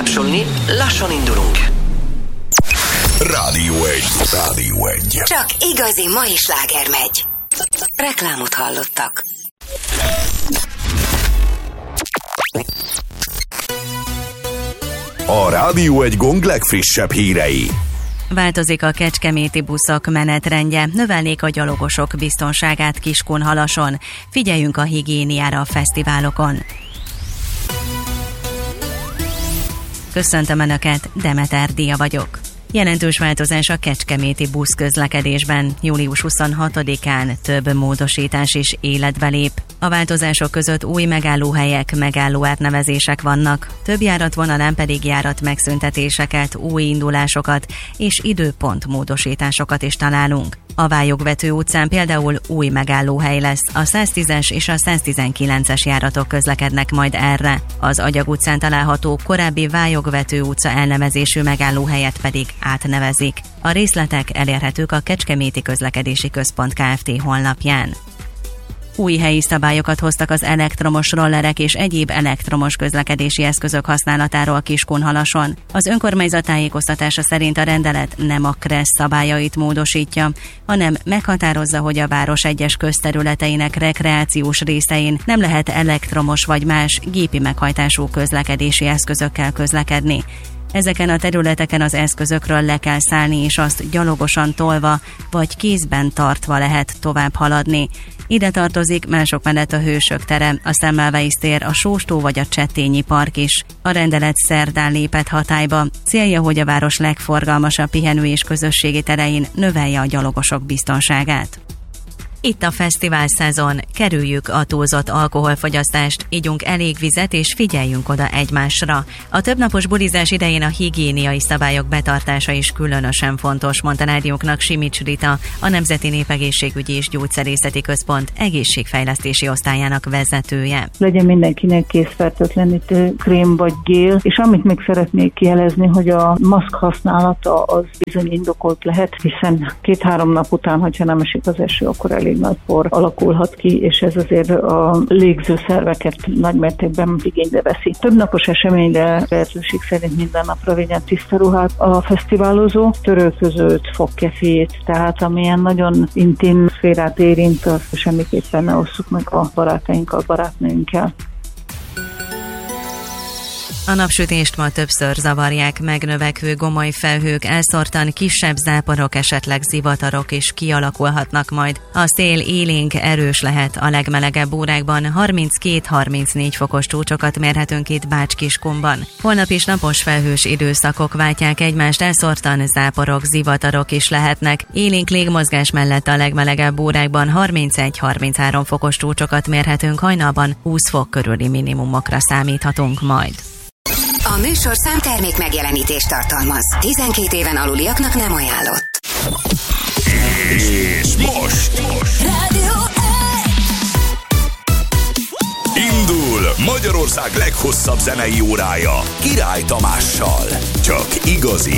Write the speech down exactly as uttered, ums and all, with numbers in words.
tapsolni, lassan indulunk. Rádió egy. Rádió egy. Csak igazi mai sláger megy. Reklámot hallottak. A Rádió egy Gong legfrissebb hírei. Változik a kecskeméti buszok menetrendje, növelnék a gyalogosok biztonságát Kiskunhalason. Figyeljünk a higiéniára a fesztiválokon. Köszöntöm Önöket, Demeter Dia vagyok. Jelentős változás a kecskeméti buszközlekedésben. július huszonhatodikán több módosítás is életbe lép. A változások között új megállóhelyek, megállóátnevezések vannak, több járatvonalán pedig járat megszüntetéseket, új indulásokat és időpont módosításosokat is találunk. A Vályogvető utcán például új megállóhely lesz, a száztízes és a száztizenkilences járatok közlekednek majd erre. Az Agyag utcán található korábbi Vályogvető utca elnevezésű megállóhelyet pedig átnevezik. A részletek elérhetők a Kecskeméti Közlekedési Központ Kft. Honlapján. Új helyi szabályokat hoztak az elektromos rollerek és egyéb elektromos közlekedési eszközök használatáról Kiskunhalason. Az önkormányzat tájékoztatása szerint a rendelet nem a kressz szabályait módosítja, hanem meghatározza, hogy a város egyes közterületeinek rekreációs részein nem lehet elektromos vagy más gépi meghajtású közlekedési eszközökkel közlekedni. Ezeken a területeken az eszközökről le kell szállni, és azt gyalogosan tolva vagy kézben tartva lehet tovább haladni. Ide tartozik mások mellett a Hősök tere, a Semmelweis tér, a Sóstó vagy a Csettényi park is. A rendelet szerdán lépett hatályba. Célja, hogy a város legforgalmasabb pihenő és közösségi terein növelje a gyalogosok biztonságát. Itt a fesztivál szezon, kerüljük a túlzott alkoholfogyasztást, igyunk elég vizet és figyeljünk oda egymásra. A többnapos bulizás idején a higiéniai szabályok betartása is különösen fontos, mondta rádiónknak Simics Rita, a Nemzeti Népegészségügyi és Gyógyszerészeti Központ egészségfejlesztési osztályának vezetője. Legyen mindenkinek készfertőtlenítő krém vagy gél, és amit még szeretnék jelezni, hogy a maszk használata az bizony indokolt lehet, hiszen két-három nap után, hogyha nem esik az eső, akkor elég nagy por alakulhat ki, és ez azért a légzőszerveket nagymértékben igénybe veszi. Több napos eseményre lehetőség szerint minden napra vigyen tiszta ruhát a fesztiválozó, törölközőt, fogkefét, tehát amilyen nagyon intim szférát érint, azt semmiképpen ne osszuk meg a barátainkkal, barátnőinkkel. A napsütést ma többször zavarják megnövekvő gomoly felhők, elszórtan kisebb záporok, esetleg zivatarok is kialakulhatnak majd. A szél élénk, erős lehet, a legmelegebb órákban harminckét-harmincnégy fokos csúcsokat mérhetünk itt Bács-Kiskunban. Holnap is napos felhős időszakok váltják egymást, elszórtan záporok, zivatarok is lehetnek. Élénk légmozgás mellett a legmelegebb órákban harmincegy-harminchárom fokos csúcsokat mérhetünk, hajnalban húsz fok körüli minimumokra számíthatunk majd. A műsor számtermék megjelenítést tartalmaz. tizenkét éven aluliaknak nem ajánlott. És most, most. Rádió Indul Magyarország leghosszabb zenei órája Király Tamással. Csak igazi